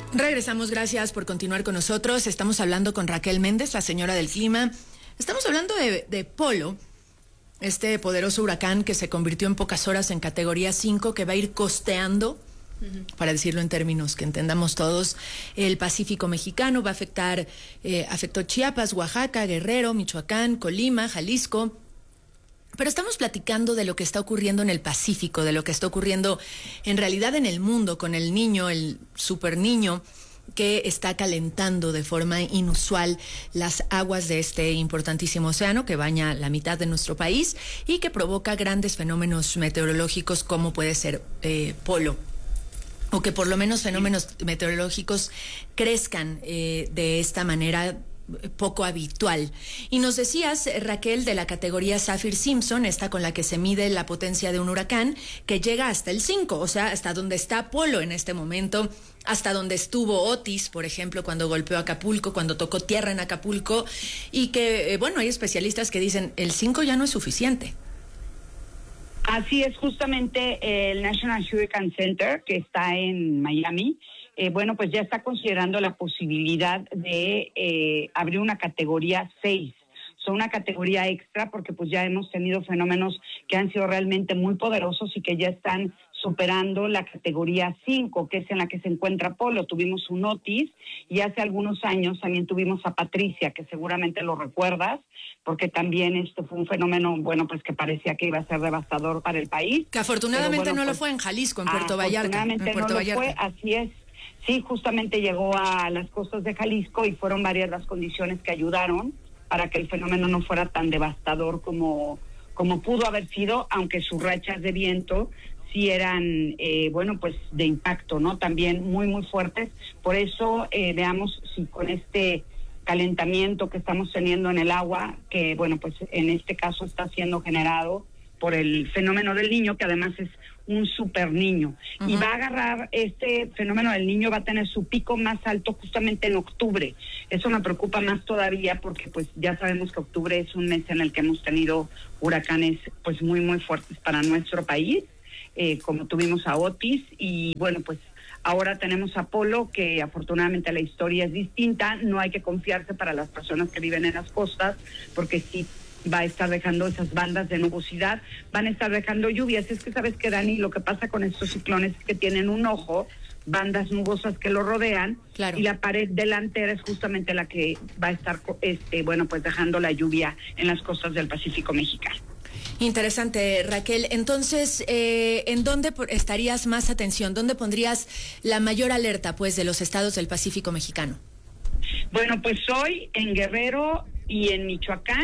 Regresamos, gracias por continuar con nosotros. Estamos hablando con Raquel Méndez, la señora del clima. Estamos hablando de Polo, este poderoso huracán que se convirtió en pocas horas en categoría 5, que va a ir costeando, para decirlo en términos que entendamos todos, el Pacífico mexicano. Va a afectó Chiapas, Oaxaca, Guerrero, Michoacán, Colima, Jalisco. Pero estamos platicando de lo que está ocurriendo en el Pacífico, de lo que está ocurriendo en realidad en el mundo con el niño, el super niño, que está calentando de forma inusual las aguas de este importantísimo océano que baña la mitad de nuestro país y que provoca grandes fenómenos meteorológicos como puede ser Polo, o que por lo menos fenómenos meteorológicos crezcan de esta manera poco habitual. Y nos decías, Raquel, de la categoría Saffir-Simpson, esta con la que se mide la potencia de un huracán, que llega hasta el 5, o sea, hasta donde está Polo en este momento, hasta donde estuvo Otis, por ejemplo, cuando golpeó Acapulco, cuando tocó tierra en Acapulco, y que, bueno, hay especialistas que dicen, el 5 ya no es suficiente. Así es, justamente el National Hurricane Center, que está en Miami, bueno, pues ya está considerando la posibilidad de abrir una categoría 6. Son una categoría extra porque pues ya hemos tenido fenómenos que han sido realmente muy poderosos y que ya están superando la categoría 5, que es en la que se encuentra Polo. Tuvimos un Otis y hace algunos años también tuvimos a Patricia, que seguramente lo recuerdas, porque también esto fue un fenómeno, bueno, pues que parecía que iba a ser devastador para el país. Que afortunadamente bueno, no pues, lo fue en Jalisco, en Puerto Vallarta. Afortunadamente no lo fue, así es. Sí, justamente llegó a las costas de Jalisco y fueron varias las condiciones que ayudaron para que el fenómeno no fuera tan devastador como pudo haber sido, aunque sus rachas de viento sí eran, bueno, pues de impacto, ¿no? También muy, muy fuertes. Por eso veamos si con este calentamiento que estamos teniendo en el agua, que, bueno, pues en este caso está siendo generado por el fenómeno del niño, que además es un super niño. Y va a agarrar, este fenómeno del niño va a tener su pico más alto justamente en octubre. Eso me preocupa más todavía porque pues ya sabemos que octubre es un mes en el que hemos tenido huracanes pues muy, muy fuertes para nuestro país, como tuvimos a Otis, y bueno, pues ahora tenemos a Polo, que afortunadamente la historia es distinta. No hay que confiarse para las personas que viven en las costas, porque sí va a estar dejando esas bandas de nubosidad, van a estar dejando lluvias. Es que sabes que, Dani, lo que pasa con estos ciclones es que tienen un ojo, bandas nubosas que lo rodean, claro, y la pared delantera es justamente la que va a estar, bueno, pues dejando la lluvia en las costas del Pacífico mexicano. Interesante, Raquel. Entonces, ¿en dónde estarías más atención? ¿Dónde pondrías la mayor alerta, pues, de los estados del Pacífico mexicano? Bueno, pues hoy en Guerrero y en Michoacán,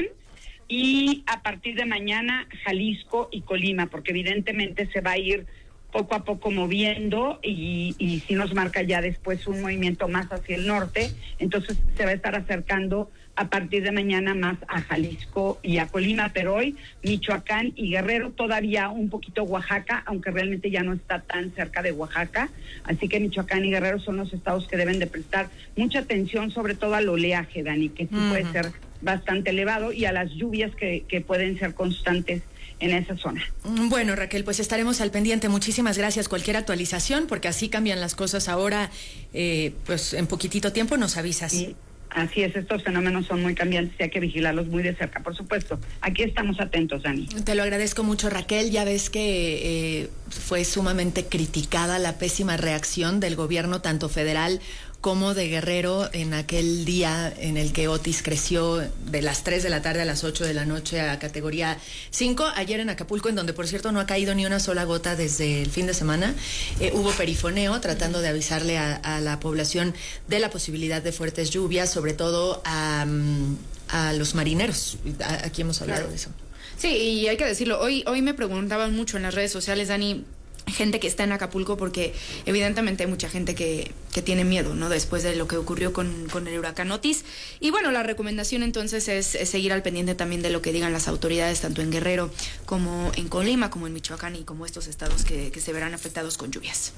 y a partir de mañana Jalisco y Colima, porque evidentemente se va a ir poco a poco moviendo y si nos marca ya después un movimiento más hacia el norte, entonces se va a estar acercando a partir de mañana más a Jalisco y a Colima, pero hoy Michoacán y Guerrero, todavía un poquito Oaxaca, aunque realmente ya no está tan cerca de Oaxaca, así que Michoacán y Guerrero son los estados que deben de prestar mucha atención, sobre todo al oleaje, Dani, que sí puede ser bastante elevado, y a las lluvias que pueden ser constantes en esa zona. Bueno, Raquel, pues estaremos al pendiente. Muchísimas gracias. Cualquier actualización, porque así cambian las cosas ahora, pues en poquitito tiempo nos avisas. Sí. Así es, estos fenómenos son muy cambiantes y hay que vigilarlos muy de cerca, por supuesto. Aquí estamos atentos, Dani. Te lo agradezco mucho, Raquel. Ya ves que fue sumamente criticada la pésima reacción del gobierno, tanto federal como de Guerrero, en aquel día en el que Otis creció de las 3 de la tarde a las 8 de la noche a categoría 5. Ayer en Acapulco, en donde por cierto no ha caído ni una sola gota desde el fin de semana, hubo perifoneo tratando de avisarle a la población de la posibilidad de fuertes lluvias, sobre todo a los marineros. Aquí hemos hablado de eso. Sí, y hay que decirlo, hoy me preguntaban mucho en las redes sociales, Dani, gente que está en Acapulco, porque evidentemente hay mucha gente que tiene miedo, ¿no? Después de lo que ocurrió con el huracán Otis. Y bueno, la recomendación entonces es seguir al pendiente también de lo que digan las autoridades, tanto en Guerrero como en Colima, como en Michoacán y como estos estados que se verán afectados con lluvias.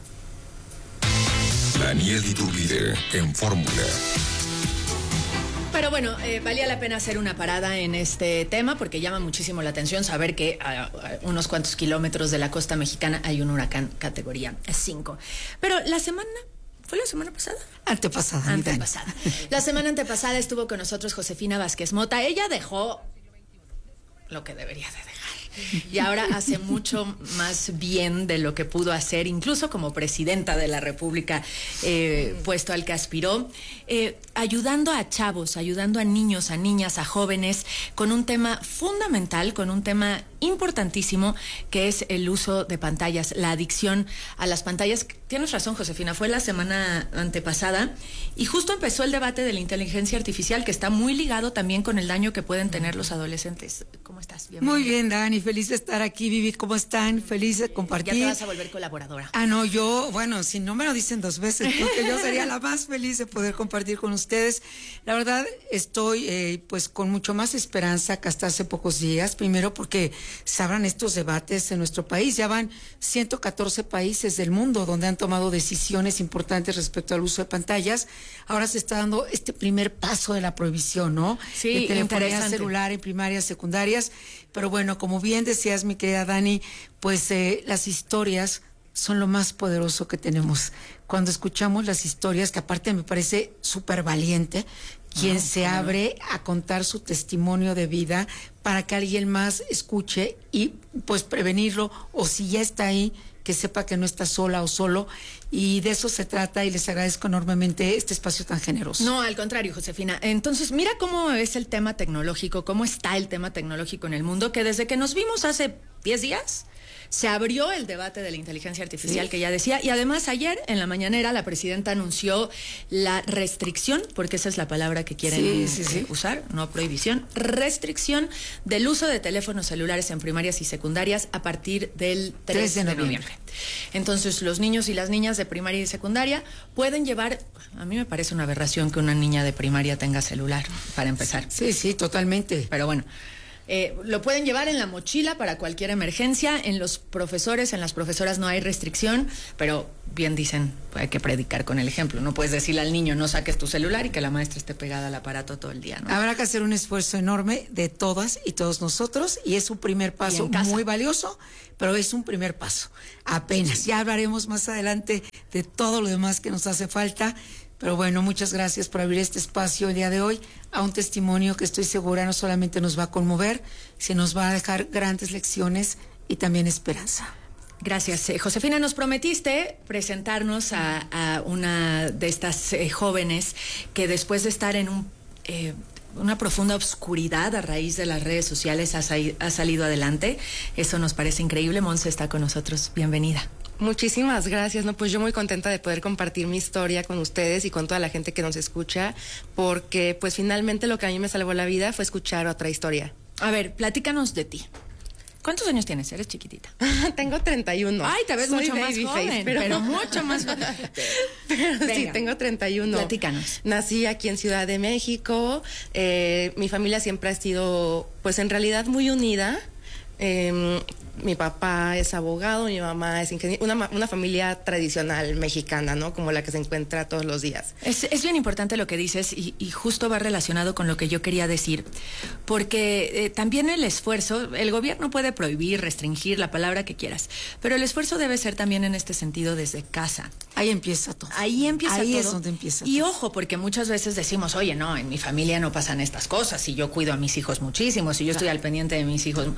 Daniel Iturbide en Fórmula. Pero bueno, valía la pena hacer una parada en este tema porque llama muchísimo la atención saber que a unos cuantos kilómetros de la costa mexicana hay un huracán categoría 5. Pero la semana ¿Fue la semana pasada? Antepasada. Antepasada. La semana antepasada estuvo con nosotros Josefina Vázquez Mota. Ella dejó lo que debería de dejar. Y ahora hace mucho más bien de lo que pudo hacer, incluso como presidenta de la República, puesto al que aspiró, ayudando a chavos, ayudando a niños, a niñas, a jóvenes, con un tema fundamental, con un tema importantísimo, que es el uso de pantallas, la adicción a las pantallas. Tienes razón, Josefina, fue la semana antepasada y justo empezó el debate de la inteligencia artificial, que está muy ligado también con el daño que pueden tener los adolescentes. ¿Cómo estás? Bienvenida. Muy bien, Dani, feliz de estar aquí. Vivi, ¿cómo están? Feliz de compartir. Ya te vas a volver colaboradora. No, bueno, si no me lo dicen 2 veces, porque yo sería la más feliz de poder compartir con ustedes. La verdad, estoy pues con mucho más esperanza que hasta hace pocos días. Primero porque se abran estos debates en nuestro país. Ya van 114 países del mundo donde han tomado decisiones importantes respecto al uso de pantallas. Ahora se está dando este primer paso de la prohibición, ¿no? Sí, de telefonía interesante. celular en primarias, secundarias. Pero bueno, como bien decías, mi querida Dani, pues las historias son lo más poderoso que tenemos. Cuando escuchamos las historias, que aparte me parece súper valiente, quien se abre a contar su testimonio de vida para que alguien más escuche y pues prevenirlo, o si ya está ahí, que sepa que no está sola o solo, y de eso se trata, y les agradezco enormemente este espacio tan generoso. No, al contrario, Josefina. Entonces, mira cómo es el tema tecnológico, cómo está el tema tecnológico en el mundo, que desde que nos vimos hace 10 días, se abrió el debate de la inteligencia artificial, sí, que ya decía, y además ayer en la mañanera la presidenta anunció la restricción, porque esa es la palabra que quieren usar, no prohibición, restricción del uso de teléfonos celulares en primarias y secundarias a partir del 3 de noviembre. Entonces, los niños y las niñas de primaria y secundaria pueden llevar, a mí me parece una aberración que una niña de primaria tenga celular, para empezar. Sí, totalmente. Pero bueno, lo pueden llevar en la mochila para cualquier emergencia. En los profesores, en las profesoras no hay restricción, pero bien dicen, hay que predicar con el ejemplo. No puedes decirle al niño, no saques tu celular, y que la maestra esté pegada al aparato todo el día, ¿no? Habrá que hacer un esfuerzo enorme de todas y todos nosotros, y es un primer paso muy valioso, pero es un primer paso. Apenas, ya hablaremos más adelante de todo lo demás que nos hace falta. Pero bueno, muchas gracias por abrir este espacio el día de hoy a un testimonio que estoy segura no solamente nos va a conmover, sino nos va a dejar grandes lecciones y también esperanza. Gracias. Josefina, nos prometiste presentarnos a una de estas jóvenes que después de estar en una profunda obscuridad a raíz de las redes sociales ha salido adelante. Eso nos parece increíble. Monse está con nosotros. Bienvenida. Muchísimas gracias, pues yo muy contenta de poder compartir mi historia con ustedes y con toda la gente que nos escucha, porque pues finalmente lo que a mí me salvó la vida fue escuchar otra historia. A ver, platícanos de ti. ¿Cuántos años tienes? Eres chiquitita. Tengo 31. Ay, te ves mucho más joven, pero mucho más joven. Pero sí, tengo 31. Platícanos. Nací aquí en Ciudad de México. Mi familia siempre ha sido, pues en realidad, muy unida. Mi papá es abogado, mi mamá es ingeniera, una familia tradicional mexicana, ¿no? Como la que se encuentra todos los días. Es bien importante lo que dices y justo va relacionado con lo que yo quería decir, porque también el esfuerzo, el gobierno puede prohibir, restringir, la palabra que quieras, pero el esfuerzo debe ser también en este sentido desde casa. Ahí empieza todo. Ahí es donde empieza y todo. Ojo, porque muchas veces decimos, oye, no, en mi familia no pasan estas cosas, y yo cuido a mis hijos muchísimo, si yo estoy al pendiente de mis hijos.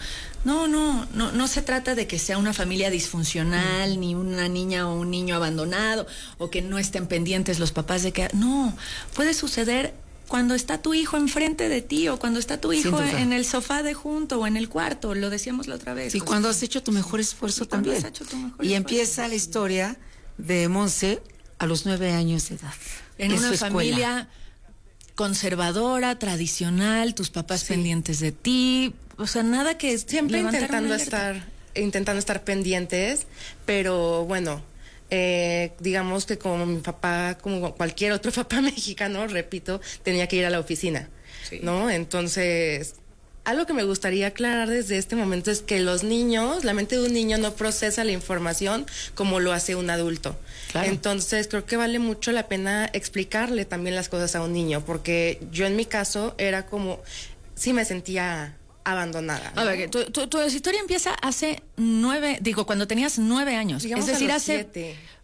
No se trata de que sea una familia disfuncional, ni una niña o un niño abandonado, o que no estén pendientes los papás de que... No, puede suceder cuando está tu hijo enfrente de ti, o cuando está tu hijo en el sofá de junto, o en el cuarto, lo decíamos la otra vez. Y cuando has hecho tu mejor esfuerzo también. Y empieza la historia de Monse a los 9 años de edad. En una familia conservadora, tradicional, tus papás pendientes de ti, o sea, nada que... Siempre intentando estar pendientes, pero bueno, digamos que como mi papá, como cualquier otro papá mexicano, repito, tenía que ir a la oficina, ¿no? Entonces, algo que me gustaría aclarar desde este momento es que la mente de un niño no procesa la información como lo hace un adulto. Claro. Entonces, creo que vale mucho la pena explicarle también las cosas a un niño, porque yo en mi caso era como, sí me sentía abandonada, ¿no? A ver, tu historia empieza hace cuando tenías 9 años. Digamos, es decir, a los hace 7.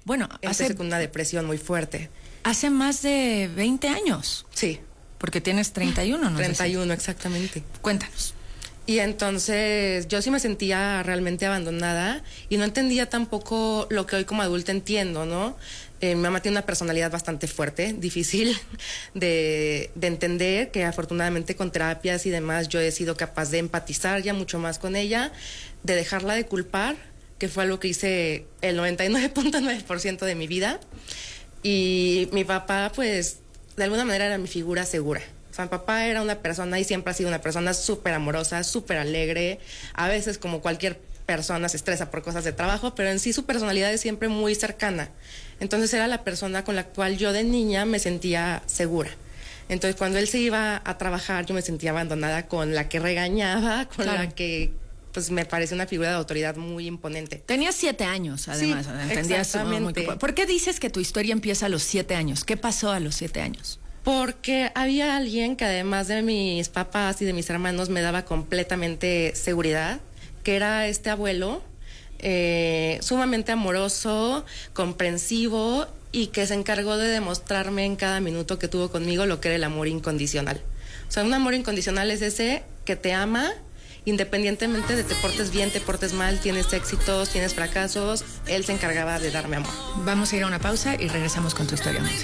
Bueno, empecé con una depresión muy fuerte. Hace más de 20 años. Sí. Porque tienes 31, ¿no? 31, exactamente. Cuéntanos. Y entonces yo sí me sentía realmente abandonada y no entendía tampoco lo que hoy como adulta entiendo, ¿no? Mi mamá tiene una personalidad bastante fuerte, difícil de entender, que afortunadamente con terapias y demás yo he sido capaz de empatizar ya mucho más con ella, de dejarla de culpar, que fue algo que hice el 99.9% de mi vida. Y mi papá, pues, de alguna manera era mi figura segura. O sea, mi papá era una persona y siempre ha sido una persona súper amorosa, súper alegre. A veces, como cualquier persona, se estresa por cosas de trabajo, pero en sí su personalidad es siempre muy cercana. Entonces era la persona con la cual yo de niña me sentía segura. Entonces cuando él se iba a trabajar yo me sentía abandonada, con la que regañaba, con la que pues me parece una figura de autoridad muy imponente. Tenías 7 años, además. Sí, entendías exactamente. ¿Por qué dices que tu historia empieza a los 7 años? ¿Qué pasó a los 7 años? Porque había alguien que además de mis papás y de mis hermanos me daba completamente seguridad, que era este abuelo, sumamente amoroso, comprensivo y que se encargó de demostrarme en cada minuto que tuvo conmigo lo que era el amor incondicional. O sea, un amor incondicional es ese que te ama independientemente de te portes bien, te portes mal, tienes éxitos, tienes fracasos, él se encargaba de darme amor. Vamos a ir a una pausa y regresamos con tu historia, Monse.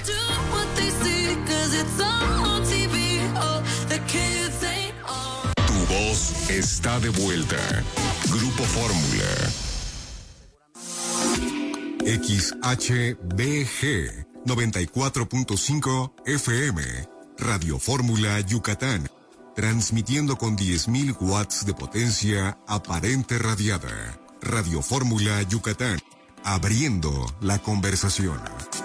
Tu voz está de vuelta. Grupo Fórmula. XHBG 94.5 FM. Radio Fórmula Yucatán. Transmitiendo con 10.000 watts de potencia aparente radiada. Radio Fórmula Yucatán. Abriendo la conversación.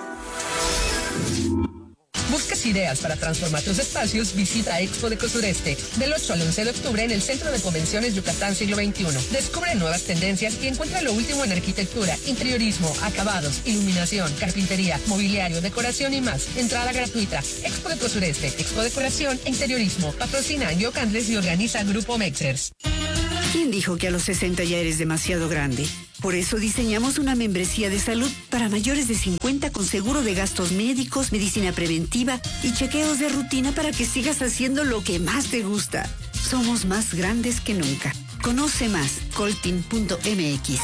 ¿Buscas ideas para transformar tus espacios? Visita Expo Deco Sureste del 8 al 11 de octubre en el Centro de Convenciones Yucatán Siglo XXI. Descubre nuevas tendencias y encuentra lo último en arquitectura, interiorismo, acabados, iluminación, carpintería, mobiliario, decoración y más. Entrada gratuita. Expo Deco Sureste, Expo Decoración e Interiorismo. Patrocina Yoc Andrés y organiza Grupo Mexers. ¿Quién dijo que a los 60 ya eres demasiado grande? Por eso diseñamos una membresía de salud para mayores de 50 con seguro de gastos médicos, medicina preventiva y chequeos de rutina para que sigas haciendo lo que más te gusta. Somos más grandes que nunca. Conoce más, coltin.mx.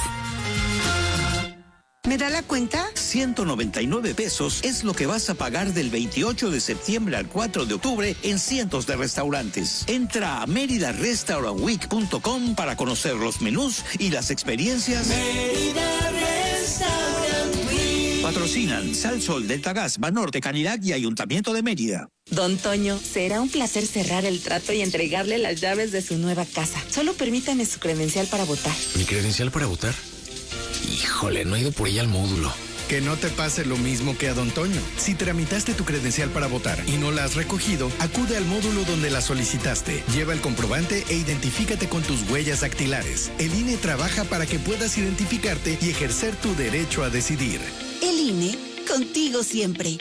¿Me da la cuenta? 199 pesos es lo que vas a pagar del 28 de septiembre al 4 de octubre en cientos de restaurantes. Entra a meridarestaurantweek.com para conocer los menús y las experiencias. Mérida Restaurant Week. Patrocinan Sal Sol, Delta Gas, Banorte, Canilac y Ayuntamiento de Mérida. Don Toño, será un placer cerrar el trato y entregarle las llaves de su nueva casa. Solo permítame su credencial para votar. ¿Mi credencial para votar? Híjole, no he ido por ella al módulo. Que no te pase lo mismo que a Don Toño. Si tramitaste tu credencial para votar y no la has recogido, acude al módulo donde la solicitaste. Lleva el comprobante e identifícate con tus huellas dactilares. El INE trabaja para que puedas identificarte y ejercer tu derecho a decidir. El INE, contigo siempre.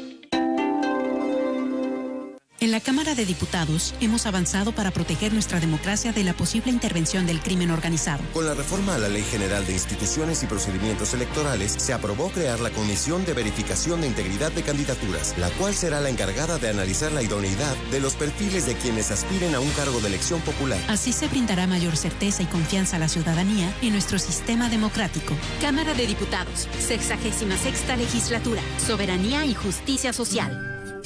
En la Cámara de Diputados hemos avanzado para proteger nuestra democracia de la posible intervención del crimen organizado. Con la reforma a la Ley General de Instituciones y Procedimientos Electorales, se aprobó crear la Comisión de Verificación de Integridad de Candidaturas, la cual será la encargada de analizar la idoneidad de los perfiles de quienes aspiren a un cargo de elección popular. Así se brindará mayor certeza y confianza a la ciudadanía en nuestro sistema democrático. Cámara de Diputados, 66ª Legislatura, Soberanía y Justicia Social.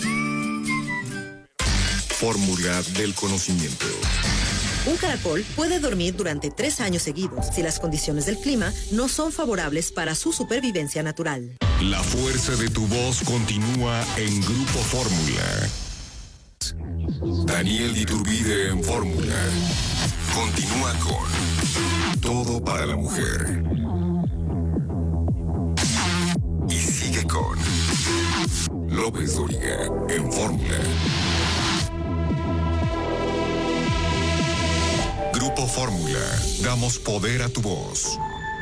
Fórmula del conocimiento. Un caracol puede dormir durante 3 años seguidos si las condiciones del clima no son favorables para su supervivencia natural. La fuerza de tu voz continúa en Grupo Fórmula. Daniel Iturbide en Fórmula. Continúa con Todo para la Mujer. Y sigue con López Dóriga en Fórmula. Grupo Fórmula, damos poder a tu voz.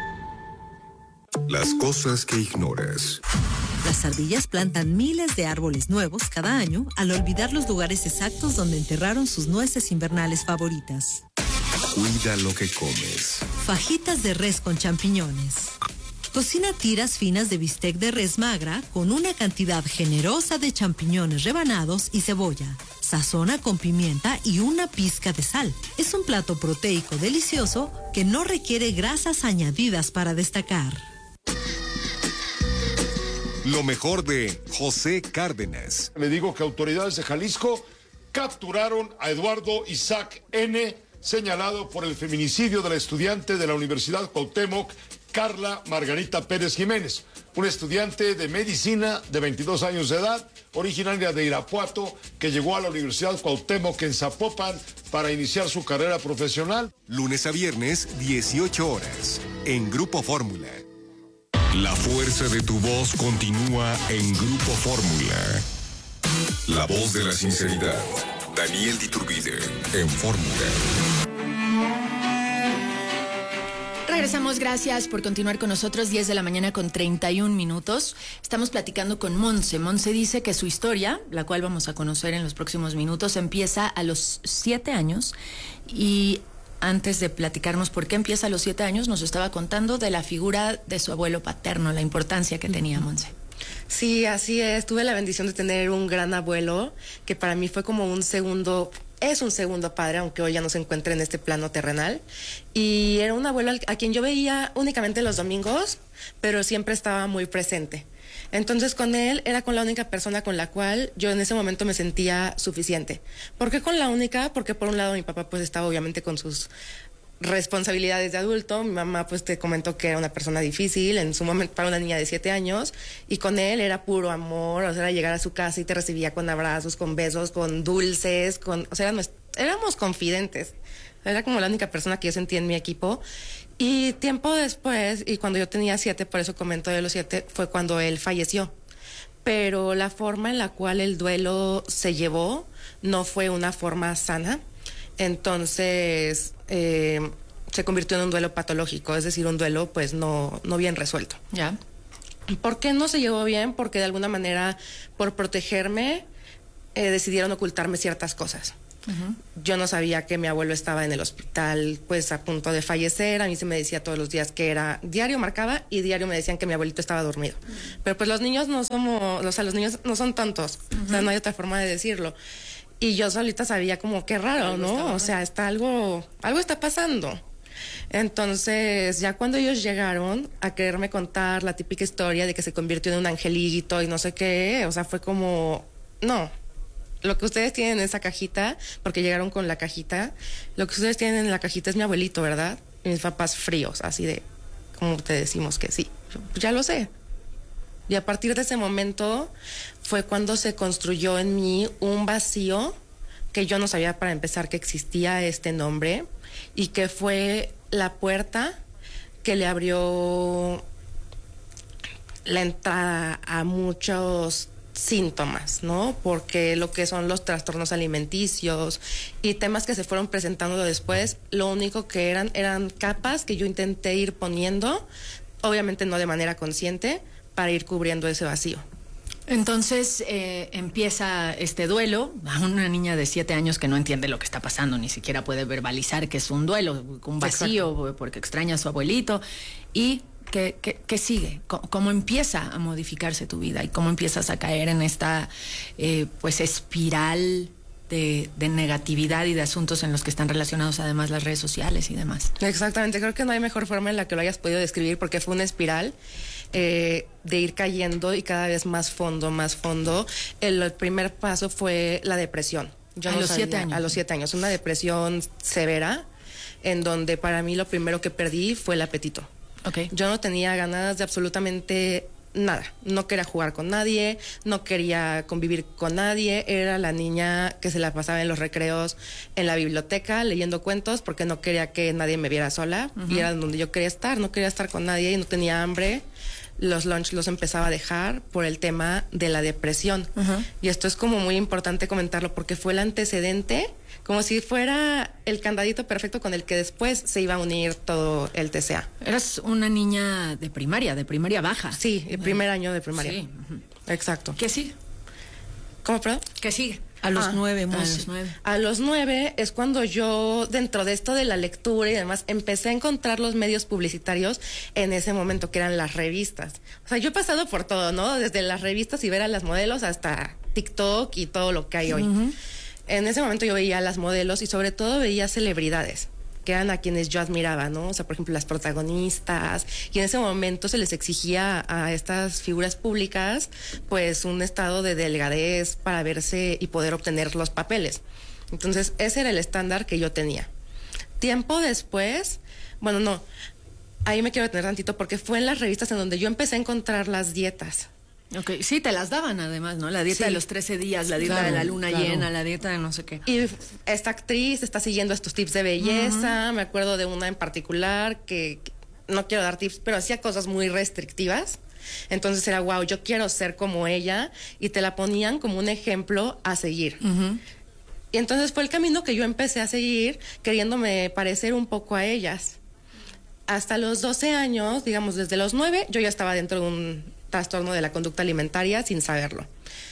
Las cosas que ignoras. Las ardillas plantan miles de árboles nuevos cada año al olvidar los lugares exactos donde enterraron sus nueces invernales favoritas. Cuida lo que comes. Fajitas de res con champiñones. Cocina tiras finas de bistec de res magra con una cantidad generosa de champiñones rebanados y cebolla. Sazona con pimienta y una pizca de sal. Es un plato proteico delicioso que no requiere grasas añadidas para destacar. Lo mejor de José Cárdenas. Le digo que autoridades de Jalisco capturaron a Eduardo Isaac N., señalado por el feminicidio de la estudiante de la Universidad Cuauhtémoc, Carla Margarita Pérez Jiménez, una estudiante de medicina de 22 años de edad, originaria de Irapuato, que llegó a la Universidad Cuauhtémoc en Zapopan para iniciar su carrera profesional. Lunes a viernes, 18 horas, en Grupo Fórmula. La fuerza de tu voz continúa en Grupo Fórmula. La voz de la sinceridad. Daniel Diturbide, en Fórmula. Regresamos, gracias por continuar con nosotros, 10 de la mañana con 31 minutos. Estamos platicando con Monse. Monse dice que su historia, la cual vamos a conocer en los próximos minutos, empieza a los 7 años. Y antes de platicarnos por qué empieza a los 7 años, nos estaba contando de la figura de su abuelo paterno, la importancia que tenía, Monse. Sí, así es. Tuve la bendición de tener un gran abuelo que para mí fue como un segundo padre, aunque hoy ya no se encuentra en este plano terrenal. Y era un abuelo a quien yo veía únicamente los domingos, pero siempre estaba muy presente. Entonces con él era con la única persona con la cual yo en ese momento me sentía suficiente. ¿Por qué con la única? Porque por un lado mi papá pues estaba obviamente con sus responsabilidades de adulto. Mi mamá pues te comentó que era una persona difícil en su momento para una niña de 7 años, y con él era puro amor. O sea, era llegar a su casa y te recibía con abrazos, con besos, con dulces, o sea, éramos confidentes. Era como la única persona que yo sentía en mi equipo. Y tiempo después, y cuando yo tenía 7, por eso comento de los 7, fue cuando él falleció. Pero la forma en la cual el duelo se llevó no fue una forma sana. Entonces se convirtió en un duelo patológico, es decir, un duelo pues no bien resuelto. Ya. ¿Por qué no se llevó bien? Porque de alguna manera, por protegerme, decidieron ocultarme ciertas cosas. Uh-huh. Yo no sabía que mi abuelo estaba en el hospital pues a punto de fallecer. A mí se me decía todos los días que era diario, marcaba, y diario me decían que mi abuelito estaba dormido. Uh-huh. Pero pues los niños no somos, o sea, los niños no son tontos. Uh-huh. O sea, no hay otra forma de decirlo. Y yo solita sabía como qué raro, ¿no? O sea, algo está pasando. Entonces, ya cuando ellos llegaron a quererme contar la típica historia de que se convirtió en un angelito y no sé qué, o sea, fue como, no, lo que ustedes tienen en esa cajita, porque llegaron con la cajita, lo que ustedes tienen en la cajita es mi abuelito, ¿verdad? Y mis papás fríos, así de, como te decimos que sí, ya lo sé. Y a partir de ese momento fue cuando se construyó en mí un vacío que yo no sabía para empezar que existía este nombre, y que fue la puerta que le abrió la entrada a muchos síntomas, ¿no? Porque lo que son los trastornos alimenticios y temas que se fueron presentando después, lo único que eran capas que yo intenté ir poniendo, obviamente no de manera consciente, para ir cubriendo ese vacío. Entonces empieza este duelo a una niña de 7 años que no entiende lo que está pasando, ni siquiera puede verbalizar que es un duelo, un vacío. Exacto. Porque extraña a su abuelito. ¿Y qué sigue? ¿Cómo empieza a modificarse tu vida? ¿Y cómo empiezas a caer en esta pues espiral de negatividad y de asuntos en los que están relacionados además las redes sociales y demás? Exactamente, creo que no hay mejor forma en la que lo hayas podido describir, porque fue una espiral de ir cayendo y cada vez más fondo, más fondo. El primer paso fue la depresión. Yo a los 7 años. A los 7 años, una depresión severa, en donde para mí lo primero que perdí fue el apetito. Okay. Yo no tenía ganas de absolutamente nada. No quería jugar con nadie, no quería convivir con nadie. Era la niña que se la pasaba en los recreos en la biblioteca leyendo cuentos, porque no quería que nadie me viera sola. Uh-huh. Y era donde yo quería estar, no quería estar con nadie y no tenía hambre. Los lunch los empezaba a dejar por el tema de la depresión. Uh-huh. Y esto es como muy importante comentarlo, porque fue el antecedente, como si fuera el candadito perfecto con el que después se iba a unir todo el TCA. Eras una niña de primaria baja. Sí, el primer año de primaria. Sí. Uh-huh. Exacto. ¿Qué sigue? ¿Cómo, perdón? ¿Qué sigue? A los 9, a los 9. A los 9 es cuando yo, dentro de esto de la lectura y demás, empecé a encontrar los medios publicitarios en ese momento, que eran las revistas. O sea, yo he pasado por todo, ¿no? Desde las revistas y ver a las modelos hasta TikTok y todo lo que hay hoy. En ese momento yo veía a las modelos y sobre todo veía celebridades, que eran a quienes yo admiraba, ¿no? O sea, por ejemplo, las protagonistas, y en ese momento se les exigía a estas figuras públicas, pues, un estado de delgadez para verse y poder obtener los papeles. Entonces, ese era el estándar que yo tenía. Tiempo después, bueno, no, ahí me quiero detener tantito, porque fue en las revistas en donde yo empecé a encontrar las dietas. Ok, sí, te las daban además, ¿no? La dieta de los 13 días, la dieta de la luna llena, la dieta de no sé qué. Y esta actriz está siguiendo estos tips de belleza. Me acuerdo de una en particular que no quiero dar tips, pero hacía cosas muy restrictivas. Entonces era, wow, yo quiero ser como ella, y te la ponían como un ejemplo a seguir. Y entonces fue el camino que yo empecé a seguir, queriéndome parecer un poco a ellas. Hasta los 12 años, digamos, desde los 9, yo ya estaba dentro de un trastorno de la conducta alimentaria sin saberlo.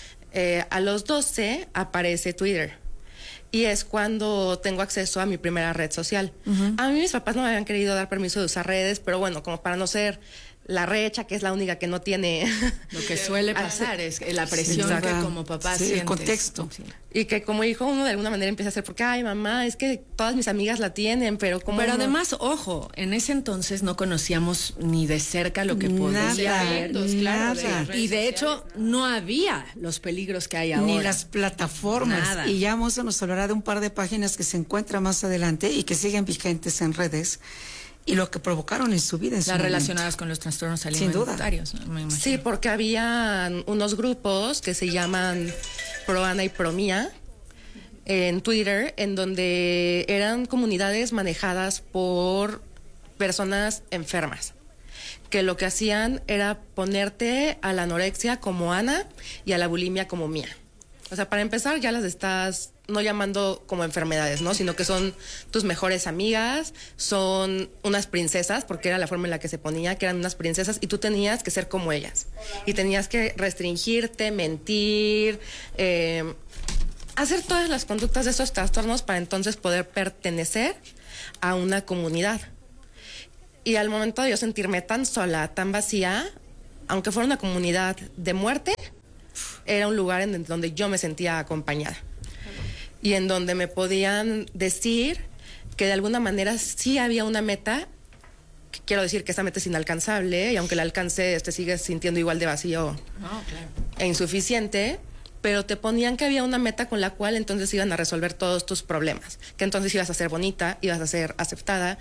A los 12 aparece Twitter, y es cuando tengo acceso a mi primera red social. A mí mis papás no me habían querido dar permiso de usar redes, pero bueno, como para no ser la recha, que es la única que no tiene... Lo que suele pasar es la presión que como papá sientes. El contexto. Sí. Y que como hijo uno de alguna manera empieza a hacer, porque, ay, mamá, es que todas mis amigas la tienen, pero como... Pero además, ojo, en ese entonces no conocíamos ni de cerca lo que podía haber. Y de hecho, no había los peligros que hay ahora. Ni las plataformas. Nada. Y ya Monse nos hablará de un par de páginas que se encuentran más adelante y que siguen vigentes en redes. Y lo que provocaron en su vida. Las relacionadas con los trastornos alimentarios. Sin duda. Sí, porque había unos grupos que se llaman Pro Ana y Pro Mía en Twitter, en donde eran comunidades manejadas por personas enfermas, que lo que hacían era ponerte a la anorexia como Ana y a la bulimia como Mía. O sea, para empezar, ya las estás no llamando como enfermedades, ¿no? Sino que son tus mejores amigas, son unas princesas, porque era la forma en la que se ponía, que eran unas princesas, y tú tenías que ser como ellas. Y tenías que restringirte, mentir, hacer todas las conductas de esos trastornos para entonces poder pertenecer a una comunidad. Y al momento de yo sentirme tan sola, tan vacía, aunque fuera una comunidad de muerte, era un lugar en donde yo me sentía acompañada. Y en donde me podían decir que de alguna manera sí había una meta. Quiero decir que esa meta es inalcanzable, y aunque la alcance, sigues sintiendo igual de vacío e insuficiente, pero te ponían que había una meta con la cual entonces iban a resolver todos tus problemas, que entonces ibas a ser bonita, ibas a ser aceptada,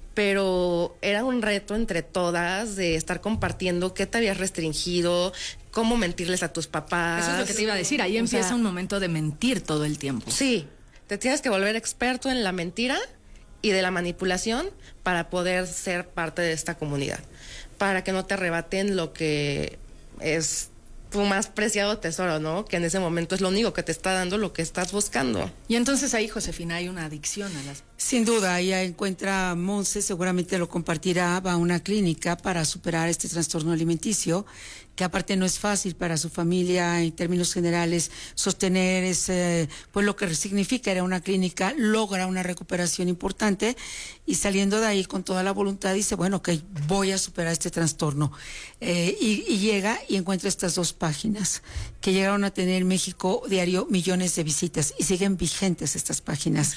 pero era un reto entre todas de estar compartiendo qué te habías restringido, cómo mentirles a tus papás. Eso es lo que te iba a decir, ahí empieza un momento de mentir todo el tiempo. Sí, te tienes que volver experto en la mentira y de la manipulación para poder ser parte de esta comunidad, para que no te arrebaten lo que es tu más preciado tesoro, ¿no? Que en ese momento es lo único que te está dando lo que estás buscando. Y entonces ahí, Josefina, hay una adicción a las... Sin duda, ella encuentra a Monse, seguramente lo compartirá, va a una clínica para superar este trastorno alimenticio, que aparte no es fácil para su familia en términos generales sostener ese, pues lo que significa ir a una clínica, logra una recuperación importante y saliendo de ahí con toda la voluntad dice, bueno, ok, voy a superar este trastorno. Y llega y encuentra estas dos páginas que llegaron a tener en México diario millones de visitas y siguen vigentes estas páginas.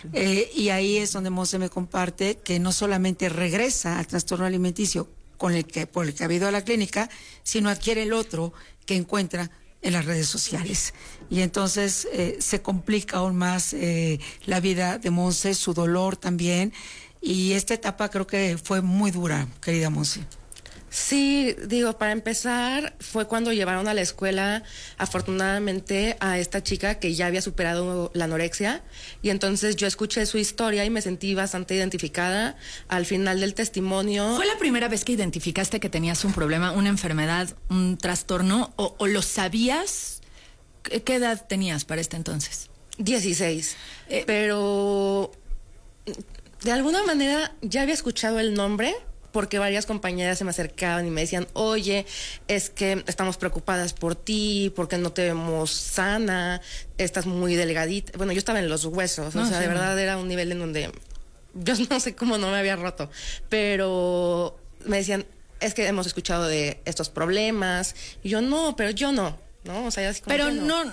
Y ahí es donde Monse me comparte que no solamente regresa al trastorno alimenticio por el que ha ido a la clínica, sino adquiere el otro que encuentra en las redes sociales. Y entonces se complica aún más la vida de Monse, su dolor también. Y esta etapa creo que fue muy dura, querida Monse. Sí, digo, para empezar, fue cuando llevaron a la escuela, afortunadamente, a esta chica que ya había superado la anorexia, y entonces yo escuché su historia y me sentí bastante identificada. Al final del testimonio... ¿Fue la primera vez que identificaste que tenías un problema, una enfermedad, un trastorno, o lo sabías? ¿Qué edad tenías para este entonces? 16, pero de alguna manera ya había escuchado el nombre, porque varias compañeras se me acercaban y me decían, oye, es que estamos preocupadas por ti, porque no te vemos sana, estás muy delgadita. Bueno, yo estaba en los huesos, o sea, de verdad era un nivel en donde yo no sé cómo no me había roto, pero me decían, es que hemos escuchado de estos problemas, y yo no, pero yo no, ¿no? O sea, así como pero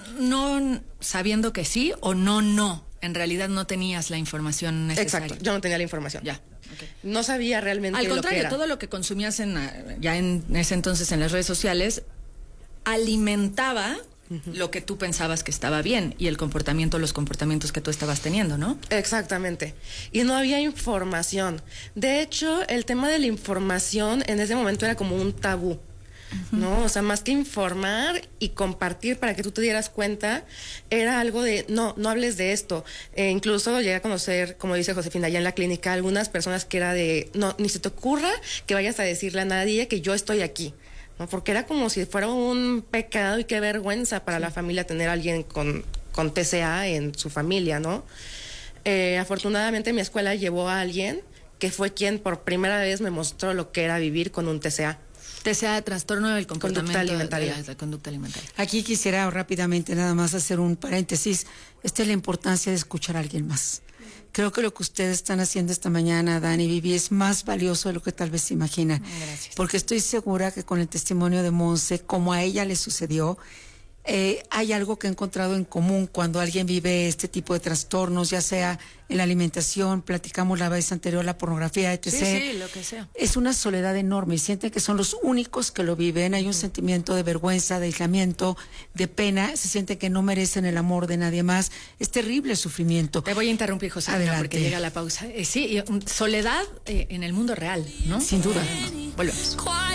no sabiendo que sí o no. En realidad no tenías la información necesaria. Exacto, yo no tenía la información. Ya. Okay. No sabía realmente al contrario, lo que era. todo lo que consumías ya en ese entonces en las redes sociales alimentaba lo que tú pensabas que estaba bien y los comportamientos que tú estabas teniendo, ¿no? Exactamente. Y no había información. De hecho, el tema de la información en ese momento era como un tabú. ¿No? O sea, más que informar y compartir para que tú te dieras cuenta, era algo de, no hables de esto. Incluso llegué a conocer, como dice Josefina, allá en la clínica, algunas personas que era de, no, ni se te ocurra que vayas a decirle a nadie que yo estoy aquí, ¿no? Porque era como si fuera un pecado y qué vergüenza para la familia tener a alguien con TCA en su familia, ¿no? Afortunadamente mi escuela llevó a alguien que fue quien por primera vez me mostró lo que era vivir con un TCA. TCA, trastorno del comportamiento alimentaria. De la conducta alimentaria. Aquí quisiera rápidamente nada más hacer un paréntesis. Esta es la importancia de escuchar a alguien más. Creo que lo que ustedes están haciendo esta mañana, Dani y Vivi, es más valioso de lo que tal vez se imaginan. Gracias. Porque estoy segura que con el testimonio de Monse, como a ella le sucedió, hay algo que he encontrado en común cuando alguien vive este tipo de trastornos, ya sea en la alimentación, platicamos la vez anterior, la pornografía, etc. Sí, lo que sea. Es una soledad enorme y sienten que son los únicos que lo viven. Hay un sentimiento de vergüenza, de aislamiento, de pena. Se sienten que no merecen el amor de nadie más. Es terrible el sufrimiento. Te voy a interrumpir, José, porque llega la pausa. Sí, soledad en el mundo real, ¿no? Sin duda. Volvemos.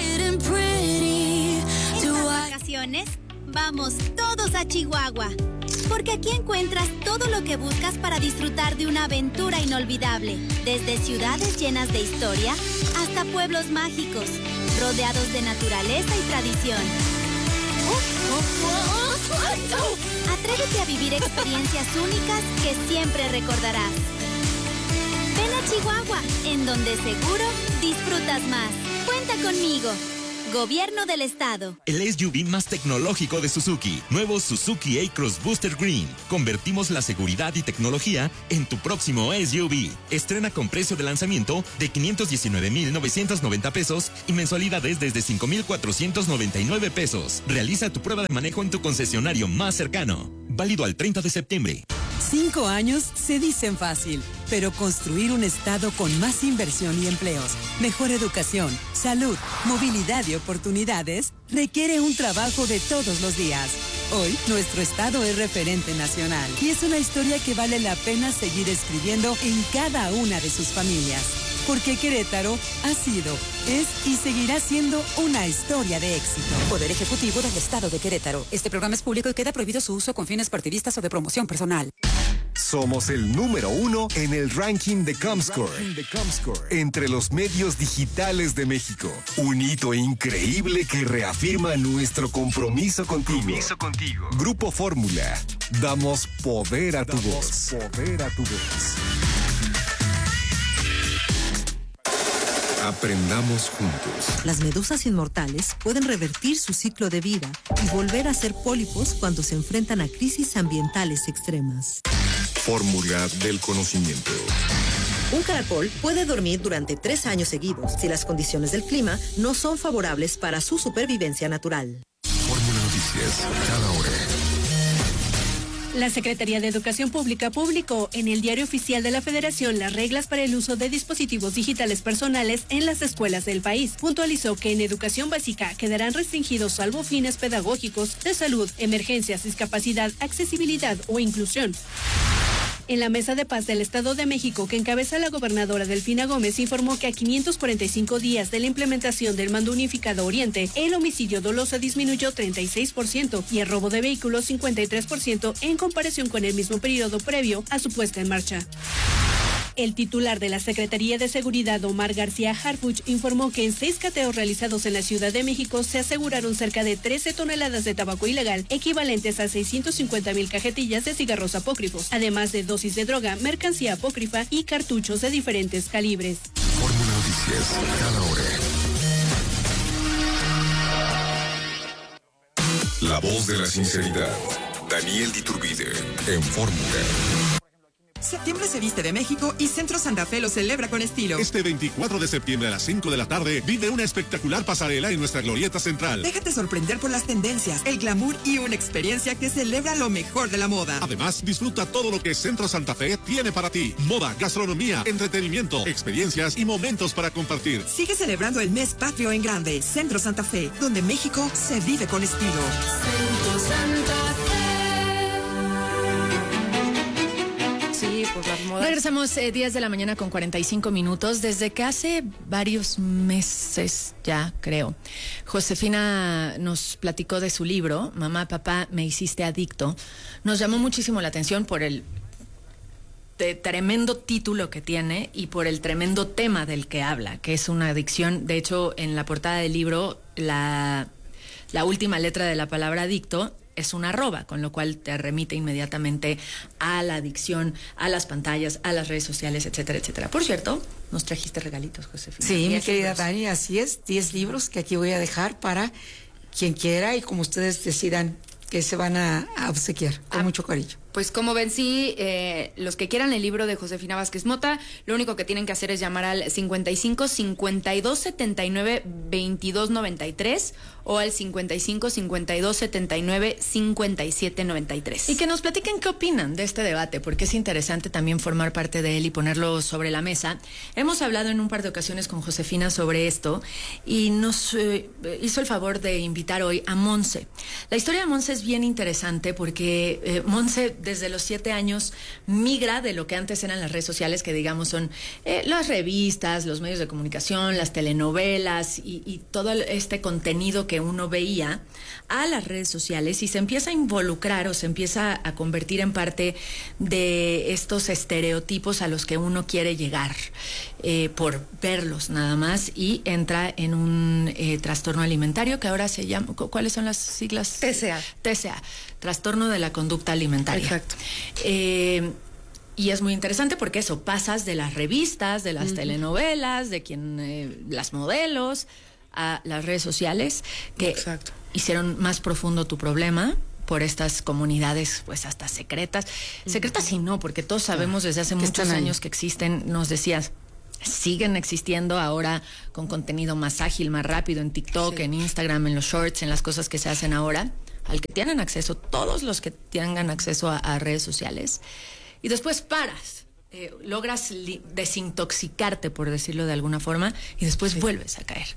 Vacaciones. Vamos todos a Chihuahua, porque aquí encuentras todo lo que buscas para disfrutar de una aventura inolvidable, desde ciudades llenas de historia hasta pueblos mágicos, rodeados de naturaleza y tradición. Atrévete a vivir experiencias únicas que siempre recordarás. Ven a Chihuahua, en donde seguro disfrutas más. Cuenta conmigo. Gobierno del Estado. El SUV más tecnológico de Suzuki. Nuevo Suzuki A-Cross Booster Green. Convertimos la seguridad y tecnología en tu próximo SUV. Estrena con precio de lanzamiento de 519,990 pesos y mensualidades desde 5,499 pesos. Realiza tu prueba de manejo en tu concesionario más cercano. Válido al 30 de septiembre. 5 años se dicen fácil, pero construir un estado con más inversión y empleos, mejor educación, salud, movilidad y oportunidades requiere un trabajo de todos los días. Hoy, nuestro estado es referente nacional y es una historia que vale la pena seguir escribiendo en cada una de sus familias. Porque Querétaro ha sido, es y seguirá siendo una historia de éxito. Poder Ejecutivo del Estado de Querétaro. Este programa es público y queda prohibido su uso con fines partidistas o de promoción personal. Somos el número 1 en el ranking de Comscore entre los medios digitales de México. Un hito increíble que reafirma nuestro compromiso contigo. Grupo Fórmula. Damos poder a tu voz. Aprendamos juntos. Las medusas inmortales pueden revertir su ciclo de vida y volver a ser pólipos cuando se enfrentan a crisis ambientales extremas. Fórmula del conocimiento. Un caracol puede dormir durante 3 años seguidos si las condiciones del clima no son favorables para su supervivencia natural. Fórmula Noticias, cada hora. La Secretaría de Educación Pública publicó en el Diario Oficial de la Federación las reglas para el uso de dispositivos digitales personales en las escuelas del país. Puntualizó que en educación básica quedarán restringidos salvo fines pedagógicos, de salud, emergencias, discapacidad, accesibilidad o inclusión. En la Mesa de Paz del Estado de México, que encabeza la gobernadora Delfina Gómez, informó que a 545 días de la implementación del Mando Unificado Oriente, el homicidio doloso disminuyó 36% y el robo de vehículos 53% en comparación con el mismo periodo previo a su puesta en marcha. El titular de la Secretaría de Seguridad, Omar García Harfuch, informó que en 6 cateos realizados en la Ciudad de México se aseguraron cerca de 13 toneladas de tabaco ilegal, equivalentes a 650,000 cajetillas de cigarros apócrifos, además de dosis de droga, mercancía apócrifa y cartuchos de diferentes calibres. Fórmula Noticias. noticias, cada hora. La voz de la sinceridad. Daniel Diturbide, en Fórmula. Septiembre se viste de México y Centro Santa Fe lo celebra con estilo. Este 24 de septiembre a las 5 de la tarde vive una espectacular pasarela en nuestra glorieta central. Déjate sorprender por las tendencias, el glamour y una experiencia que celebra lo mejor de la moda. Además, disfruta todo lo que Centro Santa Fe tiene para ti. Moda, gastronomía, entretenimiento, experiencias y momentos para compartir. Sigue celebrando el mes patrio en grande. Centro Santa Fe, donde México se vive con estilo. Centro Santa Fe. Pues las modas. Regresamos 10 de la mañana con 45 minutos. Desde que hace varios meses ya, creo, Josefina nos platicó de su libro, Mamá, Papá, me hiciste adicto. Nos llamó muchísimo la atención por el tremendo título que tiene y por el tremendo tema del que habla, que es una adicción. De hecho, en la portada del libro, la última letra de la palabra adicto es una arroba, con lo cual te remite inmediatamente a la adicción, a las pantallas, a las redes sociales, etcétera, etcétera. Por cierto, nos trajiste regalitos, Josefina. Sí, mi querida Dani, así es, 10 libros que aquí voy a dejar para quien quiera y como ustedes decidan que se van a obsequiar, con mucho cariño. Pues como ven, sí, los que quieran el libro de Josefina Vázquez Mota, lo único que tienen que hacer es llamar al 55 52 79 22 93 o al 55 52 79 57 93. Y que nos platiquen qué opinan de este debate, porque es interesante también formar parte de él y ponerlo sobre la mesa. Hemos hablado en un par de ocasiones con Josefina sobre esto y nos hizo el favor de invitar hoy a Monse. La historia de Monse es bien interesante porque Monse desde los 7 años migra de lo que antes eran las redes sociales, que digamos son las revistas, los medios de comunicación, las telenovelas y todo este contenido que uno veía, a las redes sociales, y se empieza a involucrar o se empieza a convertir en parte de estos estereotipos a los que uno quiere llegar por verlos nada más, y entra en un trastorno alimentario que ahora se llama, ¿cuáles son las siglas? TCA, trastorno de la conducta alimentaria. Exacto. Y es muy interesante porque eso, pasas de las revistas, de las telenovelas, de las modelos, a las redes sociales, que hicieron más profundo tu problema por estas comunidades, pues hasta secretas. Secretas y no, porque todos sabemos desde hace muchos años que existen. Nos decías, siguen existiendo ahora con contenido más ágil, más rápido en TikTok, en Instagram, en los shorts, en las cosas que se hacen ahora, al que tienen acceso, todos los que tengan acceso a redes sociales. Y después paras, logras desintoxicarte, por decirlo de alguna forma, y después vuelves a caer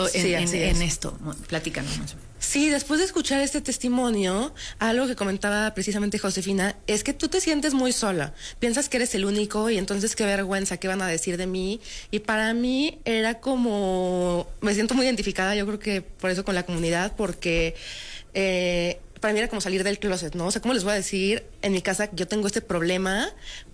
en esto. Platícanos más. Sí, después de escuchar este testimonio, algo que comentaba precisamente Josefina, es que tú te sientes muy sola. Piensas que eres el único y entonces qué vergüenza, qué van a decir de mí. Y para mí era como, me siento muy identificada, yo creo que por eso con la comunidad, porque para mí era como salir del closet, ¿no? O sea, ¿cómo les voy a decir en mi casa que yo tengo este problema?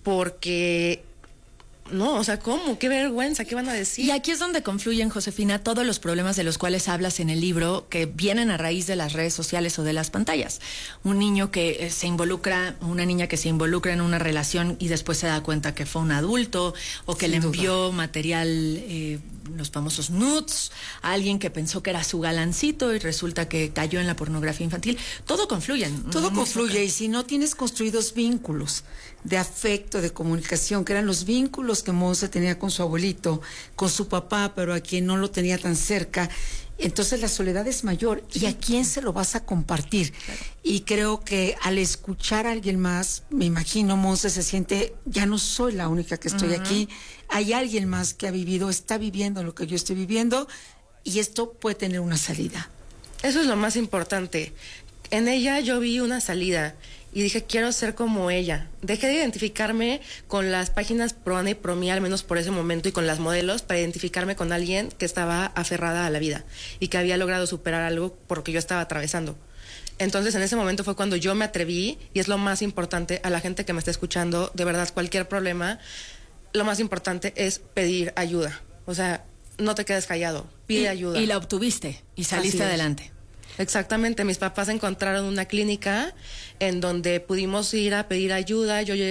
Porque no, o sea, ¿cómo? Qué vergüenza, ¿qué van a decir? Y aquí es donde confluyen, Josefina, todos los problemas de los cuales hablas en el libro, que vienen a raíz de las redes sociales o de las pantallas. Un niño que se involucra, una niña que se involucra en una relación y después se da cuenta que fue un adulto, o que le envió material, los famosos nudes, a alguien que pensó que era su galancito y resulta que cayó en la pornografía infantil. Todo confluye. Todo confluye, y si no tienes construidos vínculos de afecto, de comunicación, que eran los vínculos que Monse tenía con su abuelito, con su papá, pero a quien no lo tenía tan cerca, entonces la soledad es mayor. ¿Y a quién se lo vas a compartir? Claro. Y creo que al escuchar a alguien más, me imagino, Monse se siente, ya no soy la única que estoy aquí, hay alguien más que ha vivido, está viviendo lo que yo estoy viviendo, y esto puede tener una salida. Eso es lo más importante. En ella yo vi una salida y dije, quiero ser como ella. Dejé de identificarme con las páginas pro Ana y pro mí, al menos por ese momento, y con las modelos, para identificarme con alguien que estaba aferrada a la vida y que había logrado superar algo por lo que yo estaba atravesando. Entonces, en ese momento fue cuando yo me atreví, y es lo más importante a la gente que me está escuchando, de verdad, cualquier problema, lo más importante es pedir ayuda. O sea, no te quedes callado, pide ayuda. Y la obtuviste y saliste adelante. Exactamente, mis papás encontraron una clínica en donde pudimos ir a pedir ayuda. Yo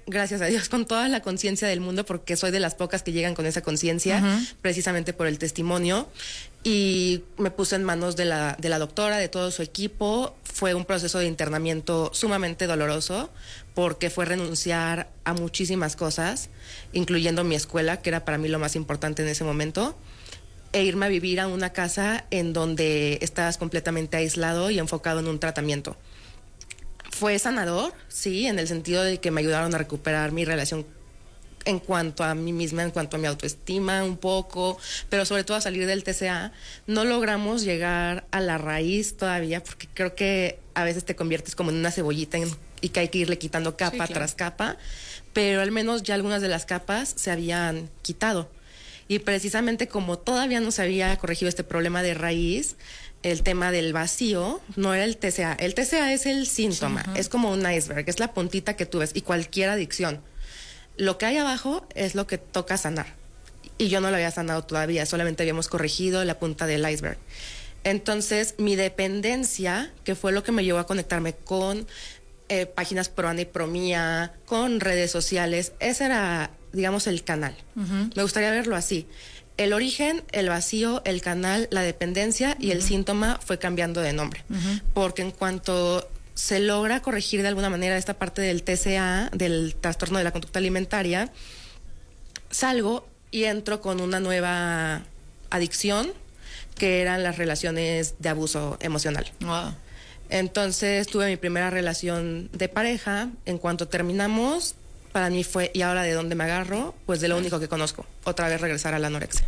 gracias a Dios, con toda la conciencia del mundo, porque soy de las pocas que llegan con esa conciencia, precisamente por el testimonio. Y me puse en manos de la doctora, de todo su equipo. Fue un proceso de internamiento sumamente doloroso, porque fue renunciar a muchísimas cosas, incluyendo mi escuela, que era para mí lo más importante en ese momento, e irme a vivir a una casa en donde estabas completamente aislado y enfocado en un tratamiento. Fue sanador, sí, en el sentido de que me ayudaron a recuperar mi relación en cuanto a mí misma, en cuanto a mi autoestima un poco, pero sobre todo a salir del TCA. No logramos llegar a la raíz todavía, porque creo que a veces te conviertes como en una cebollita y que hay que irle quitando capa tras capa, pero al menos ya algunas de las capas se habían quitado. Y precisamente como todavía no se había corregido este problema de raíz, el tema del vacío no era el TCA. El TCA es el síntoma, es como un iceberg, es la puntita que tú ves, y cualquier adicción. Lo que hay abajo es lo que toca sanar. Y yo no lo había sanado todavía, solamente habíamos corregido la punta del iceberg. Entonces, mi dependencia, que fue lo que me llevó a conectarme con páginas pro Ana y pro Mía, con redes sociales, ese era, digamos, el canal. Me gustaría verlo así. El origen, el vacío, el canal, la dependencia y el síntoma fue cambiando de nombre. Porque en cuanto se logra corregir de alguna manera esta parte del TCA, del trastorno de la conducta alimentaria, salgo y entro con una nueva adicción, que eran las relaciones de abuso emocional. Wow. Entonces tuve mi primera relación de pareja. En cuanto terminamos, para mí fue, ¿y ahora de dónde me agarro? Pues de lo único que conozco, otra vez regresar a la anorexia.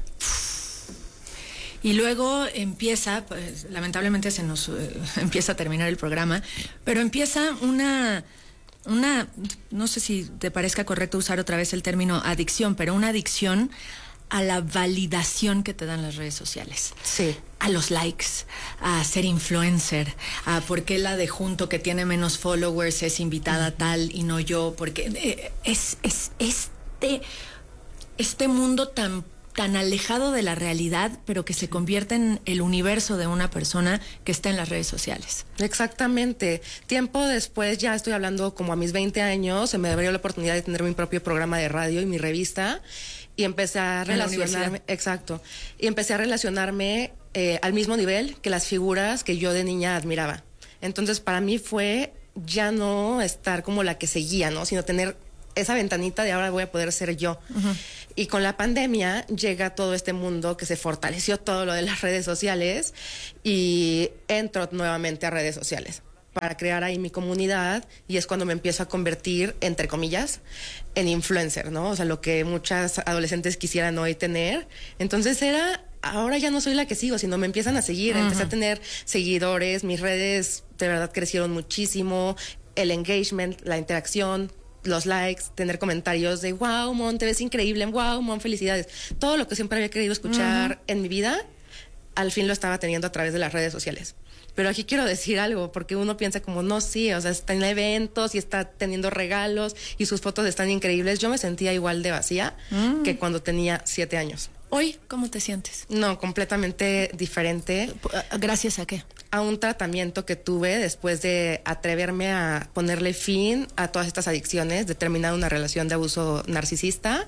Y luego empieza, pues, lamentablemente se nos empieza a terminar el programa, pero empieza una, no sé si te parezca correcto usar otra vez el término adicción, pero una adicción a la validación que te dan las redes sociales. Sí. A los likes, a ser influencer, a por qué la de junto que tiene menos followers es invitada tal y no yo, porque es este mundo tan alejado de la realidad, pero que se convierte en el universo de una persona que está en las redes sociales. Exactamente. Tiempo después, ya estoy hablando como a mis 20 años, se me abrió la oportunidad de tener mi propio programa de radio y mi revista, y empecé a relacionarme, exacto, y empecé a relacionarme al mismo nivel que las figuras que yo de niña admiraba. Entonces, para mí fue ya no estar como la que seguía, ¿no? Sino tener esa ventanita de ahora voy a poder ser yo. Y con la pandemia llega todo este mundo que se fortaleció todo lo de las redes sociales, y entro nuevamente a redes sociales para crear ahí mi comunidad, y es cuando me empiezo a convertir, entre comillas, en influencer, ¿no? O sea, lo que muchas adolescentes quisieran hoy tener. Entonces ahora ya no soy la que sigo, sino me empiezan a seguir. Empecé a tener seguidores, mis redes de verdad crecieron muchísimo, el engagement, la interacción, los likes, tener comentarios de wow, Mon, te ves increíble, wow, Mon, felicidades. Todo lo que siempre había querido escuchar en mi vida, al fin lo estaba teniendo a través de las redes sociales. Pero aquí quiero decir algo, porque uno piensa como, no, sí, o sea, está en eventos y está teniendo regalos y sus fotos están increíbles. Yo me sentía igual de vacía que cuando tenía 7 años. ¿Hoy cómo te sientes? No, completamente diferente. ¿Gracias a qué? A un tratamiento que tuve después de atreverme a ponerle fin a todas estas adicciones, de terminar una relación de abuso narcisista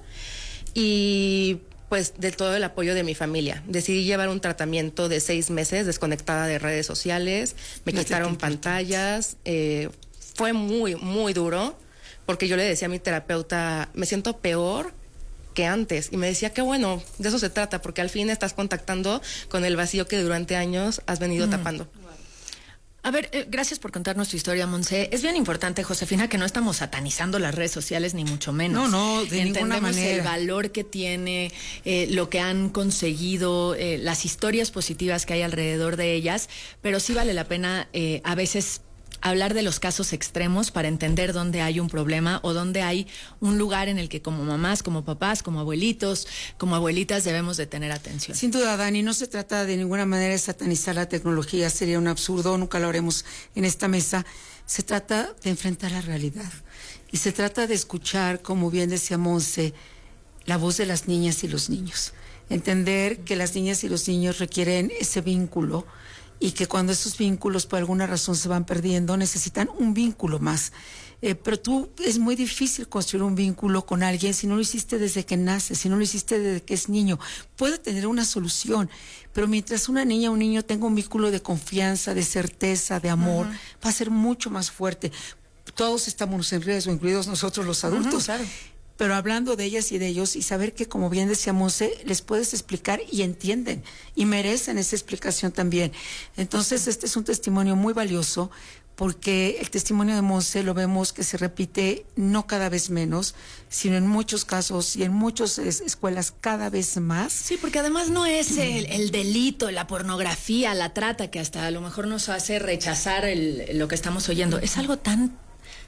y pues de todo el apoyo de mi familia. Decidí llevar un tratamiento de 6 meses desconectada de redes sociales, me quitaron pantallas, fue muy, muy duro, porque yo le decía a mi terapeuta, me siento peor que antes, y me decía que bueno, de eso se trata, porque al fin estás contactando con el vacío que durante años has venido tapando. A ver, gracias por contarnos tu historia, Monse. Es bien importante, Josefina, que no estamos satanizando las redes sociales, ni mucho menos. No, de ninguna manera. El valor que tiene, lo que han conseguido, las historias positivas que hay alrededor de ellas, pero sí vale la pena a veces hablar de los casos extremos para entender dónde hay un problema o dónde hay un lugar en el que como mamás, como papás, como abuelitos, como abuelitas debemos de tener atención. Sin duda, Dani, no se trata de ninguna manera de satanizar la tecnología, sería un absurdo, nunca lo haremos en esta mesa. Se trata de enfrentar la realidad y se trata de escuchar, como bien decía Monse, la voz de las niñas y los niños. Entender que las niñas y los niños requieren ese vínculo, y que cuando esos vínculos por alguna razón se van perdiendo, necesitan un vínculo más. pero tú es muy difícil construir un vínculo con alguien si no lo hiciste desde que nace, si no lo hiciste desde que es niño. Puede tener una solución, pero mientras una niña o un niño tenga un vínculo de confianza, de certeza, de amor, va a ser mucho más fuerte. Todos estamos en riesgo, incluidos nosotros los adultos. Claro. Pero hablando de ellas y de ellos, y saber que, como bien decía Monse, les puedes explicar y entienden, y merecen esa explicación también. Entonces, este es un testimonio muy valioso, porque el testimonio de Monse lo vemos que se repite no cada vez menos, sino en muchos casos y en muchas escuelas cada vez más. Sí, porque además no es el delito, la pornografía, la trata, que hasta a lo mejor nos hace rechazar lo que estamos oyendo. Es algo tan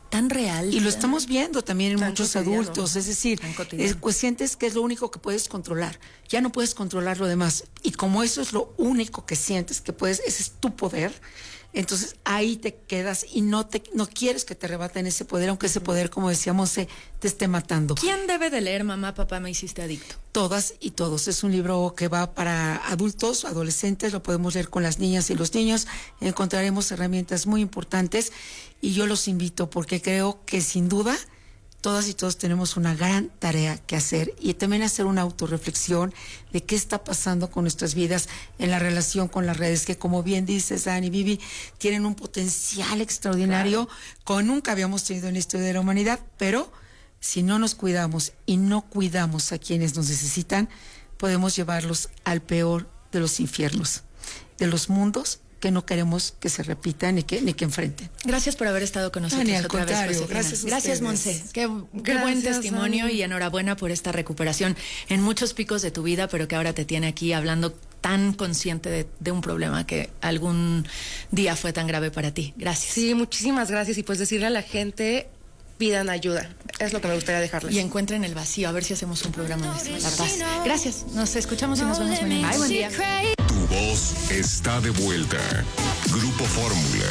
real. Y lo estamos viendo también en muchos adultos, es decir, pues sientes que es lo único que puedes controlar, ya no puedes controlar lo demás, y como eso es lo único que sientes que puedes, ese es tu poder, entonces ahí te quedas y no quieres que te arrebaten ese poder, aunque ese poder, como decíamos, te esté matando. ¿Quién debe de leer Mamá, Papá, me hiciste adicto? Todas y todos. Es un libro que va para adultos, adolescentes, lo podemos leer con las niñas y los niños. Encontraremos herramientas muy importantes y yo los invito porque creo que sin duda todas y todos tenemos una gran tarea que hacer y también hacer una autorreflexión de qué está pasando con nuestras vidas en la relación con las redes, que como bien dices, Dani, Vivi, tienen un potencial extraordinario como nunca habíamos tenido en la historia de la humanidad, pero si no nos cuidamos y no cuidamos a quienes nos necesitan, podemos llevarlos al peor de los infiernos, de los mundos que no queremos que se repitan ni que enfrenten. Gracias por haber estado con nosotros. Dani, al otra contrario, vez, gracias Monse. Qué buen testimonio, Dani. Y enhorabuena por esta recuperación en muchos picos de tu vida, pero que ahora te tiene aquí hablando tan consciente de un problema que algún día fue tan grave para ti. Gracias. Sí, muchísimas gracias. Y pues decirle a la gente, pidan ayuda. Es lo que me gustaría dejarles. Y encuentren el vacío, a ver si hacemos un programa de La Paz. Gracias. Nos escuchamos y nos vemos mañana. Ay, buen día. Tu voz está de vuelta. Grupo Fórmula.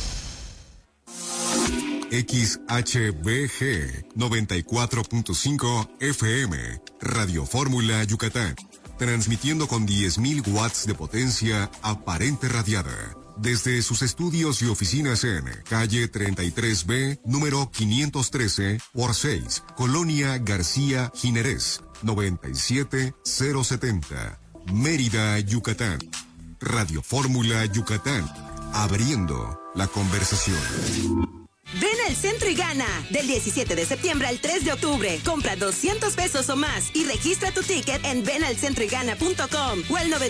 XHBG 94.5 FM. Radio Fórmula Yucatán. Transmitiendo con 10.000 watts de potencia aparente radiada. Desde sus estudios y oficinas en calle 33B, número 513 por 6, Colonia García Jiménez, 97070, Mérida, Yucatán. Radio Fórmula Yucatán, abriendo la conversación. Ven al centro y gana. Del 17 de septiembre al 3 de octubre. Compra 200 pesos o más y registra tu ticket en venalcentroygana.com o al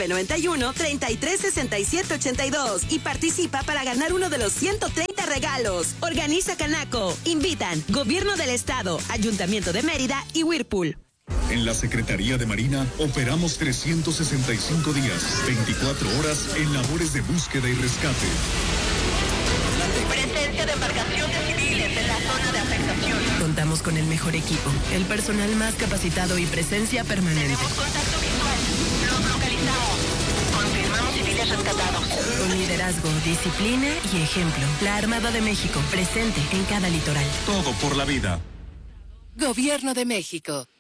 9991-336782 y participa para ganar uno de los 130 regalos. Organiza Canaco. Invitan Gobierno del Estado, Ayuntamiento de Mérida y Whirlpool. En la Secretaría de Marina operamos 365 días, 24 horas en labores de búsqueda y rescate. Presencia de embarcaciones civiles en la zona de afectación. Contamos con el mejor equipo, el personal más capacitado y presencia permanente. Tenemos contacto visual. Los localizamos. Confirmamos civiles rescatados. Con liderazgo, disciplina y ejemplo. La Armada de México, presente en cada litoral. Todo por la vida. Gobierno de México.